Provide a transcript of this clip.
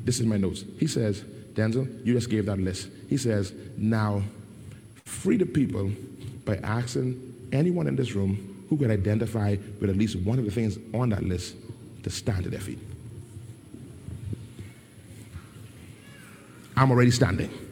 This is my notes. He says, Denzel, you just gave that list. He says, now free the people by asking anyone in this room who could identify with at least one of the things on that list to stand to their feet. I'm already standing.